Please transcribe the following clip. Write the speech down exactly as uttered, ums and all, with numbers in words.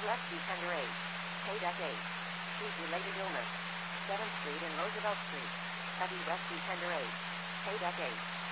S D Tender eight. K-Deck eight. Street-related illness. seventh Street and Roosevelt Street. Heavy rescue Tender eight. K-Deck eight.